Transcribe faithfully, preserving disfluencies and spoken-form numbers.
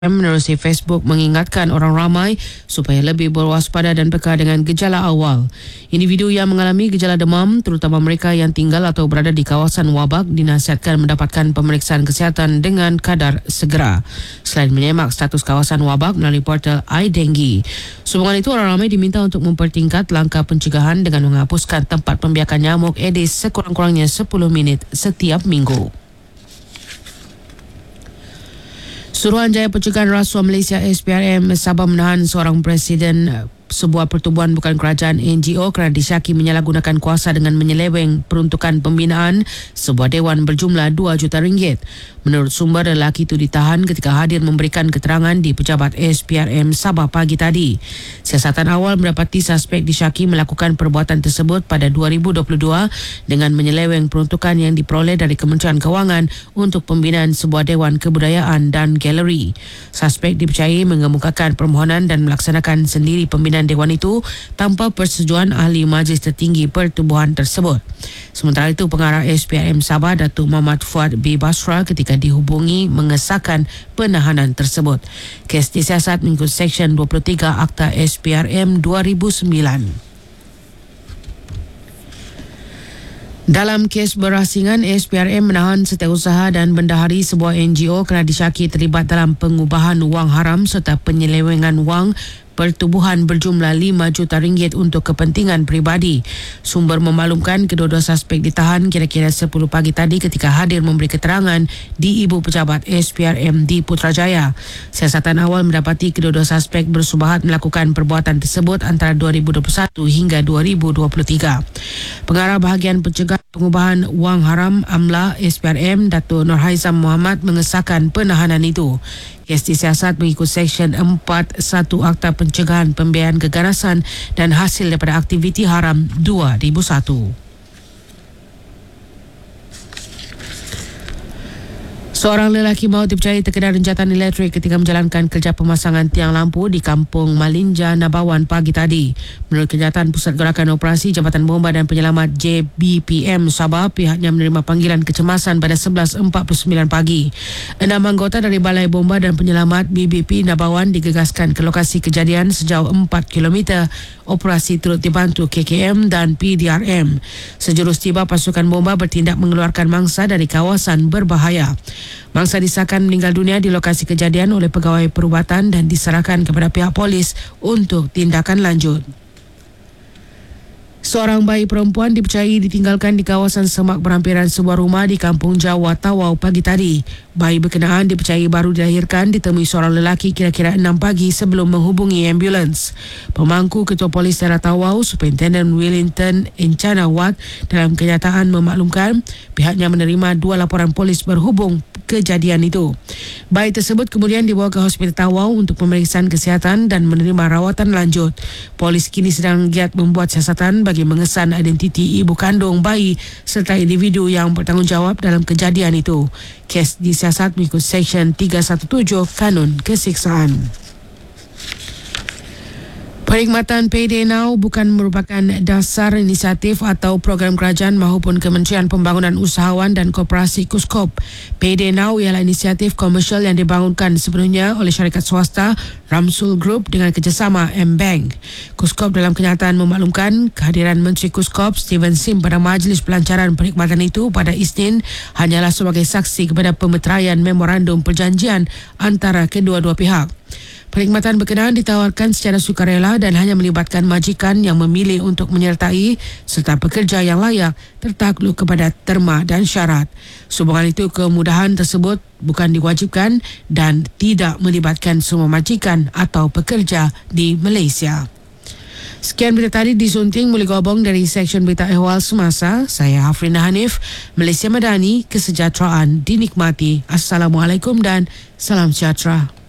Menerusi Facebook mengingatkan orang ramai supaya lebih berwaspada dan peka dengan gejala awal. Individu yang mengalami gejala demam, terutama mereka yang tinggal atau berada di kawasan wabak, dinasihatkan mendapatkan pemeriksaan kesihatan dengan kadar segera. Selain menyemak status kawasan wabak melalui portal iDengue. Sumbangan itu, orang ramai diminta untuk mempertingkat langkah pencegahan dengan menghapuskan tempat pembiakan nyamuk Aedes sekurang-kurangnya sepuluh minit setiap minggu. Suruhanjaya Pencegahan Rasuah Malaysia S P R M Sabah menahan seorang presiden sebuah pertubuhan bukan kerajaan N G O kerana disyaki menyalahgunakan kuasa dengan menyeleweng peruntukan pembinaan sebuah dewan berjumlah dua juta ringgit. Menurut sumber, lelaki itu ditahan ketika hadir memberikan keterangan di pejabat S P R M Sabah pagi tadi. Siasatan awal mendapati suspek disyaki melakukan perbuatan tersebut pada dua ribu dua puluh dua dengan menyeleweng peruntukan yang diperoleh dari Kementerian Kewangan untuk pembinaan sebuah dewan kebudayaan dan galeri. Suspek dipercayai mengemukakan permohonan dan melaksanakan sendiri pembinaan dewan itu tanpa persetujuan ahli majlis tertinggi pertubuhan tersebut. Sementara itu, pengarah S P R M Sabah Datuk Muhammad Fuad B. Basra ketika dihubungi mengesahkan penahanan tersebut. Kes disiasat mengikut Seksyen dua puluh tiga Akta S P R M dua ribu sembilan. Dalam kes berasingan, S P R M menahan setiausaha dan bendahari sebuah N G O kerana disyaki terlibat dalam pengubahan wang haram serta penyelewengan wang pertubuhan berjumlah lima juta ringgit untuk kepentingan peribadi. Sumber memaklumkan kedua-dua suspek ditahan kira-kira sepuluh pagi tadi ketika hadir memberi keterangan di Ibu Pejabat S P R M di Putrajaya. Siasatan awal mendapati kedua-dua suspek bersubahat melakukan perbuatan tersebut antara dua ribu dua puluh satu hingga dua ribu dua puluh tiga. Pengarah bahagian pencegahan pengubahan wang haram AMLA S P R M Datuk Nurhaizam Muhammad mengesahkan penahanan itu. Kes disiasat mengikut Seksyen empat puluh satu Akta Pencegahan Pembiayaan Keganasan dan hasil daripada aktiviti haram dua ribu satu. Seorang lelaki maut dipercayai terkena renjatan elektrik ketika menjalankan kerja pemasangan tiang lampu di Kampung Malinja, Nabawan pagi tadi. Menurut kenyataan Pusat Gerakan Operasi Jabatan Bomba dan Penyelamat J B P M Sabah, pihaknya menerima panggilan kecemasan pada sebelas empat puluh sembilan pagi. Enam anggota dari Balai Bomba dan Penyelamat B B P Nabawan digegaskan ke lokasi kejadian sejauh empat kilometer. Operasi turut dibantu K K M dan P D R M. Sejurus tiba pasukan bomba bertindak mengeluarkan mangsa dari kawasan berbahaya. Mangsa disahkan meninggal dunia di lokasi kejadian oleh pegawai perubatan dan diserahkan kepada pihak polis untuk tindakan lanjut. Seorang bayi perempuan dipercayai ditinggalkan di kawasan semak berhampiran sebuah rumah di Kampung Jawa, Tawau pagi tadi. Bayi berkenaan dipercayai baru dilahirkan ditemui seorang lelaki kira-kira enam pagi sebelum menghubungi ambulans. Pemangku Ketua Polis Daerah Tawau, Superintendent Wellington Encana Wat, dalam kenyataan memaklumkan pihaknya menerima dua laporan polis berhubung kejadian itu. Bayi tersebut kemudian dibawa ke Hospital Tawau untuk pemeriksaan kesihatan dan menerima rawatan lanjut. Polis kini sedang giat membuat siasatan bagi mengesan identiti ibu kandung bayi serta individu yang bertanggungjawab dalam kejadian itu. Kes disiasat mengikut Seksyen tiga satu tujuh Kanun Kesiksaan. Perkhidmatan Payday Now bukan merupakan dasar inisiatif atau program kerajaan maupun Kementerian Pembangunan Usahawan dan Koperasi KUSKOP. Payday Now ialah inisiatif komersial yang dibangunkan sepenuhnya oleh syarikat swasta Ramsul Group dengan kerjasama M-Bank. KUSKOP dalam kenyataan memaklumkan kehadiran Menteri KUSKOP Steven Sim pada majlis pelancaran perkhidmatan itu pada Isnin hanyalah sebagai saksi kepada pemeteraian memorandum perjanjian antara kedua-dua pihak. Perkhidmatan berkenaan ditawarkan secara sukarela dan hanya melibatkan majikan yang memilih untuk menyertai serta pekerja yang layak tertakluk kepada terma dan syarat. Sumbangan itu, kemudahan tersebut bukan diwajibkan dan tidak melibatkan semua majikan atau pekerja di Malaysia. Sekian berita tadi disunting Muli Gobong dari Seksyen Berita Ehwal Semasa. Saya Hafrina Hanif, Malaysia Madani, kesejahteraan dinikmati. Assalamualaikum dan salam sejahtera.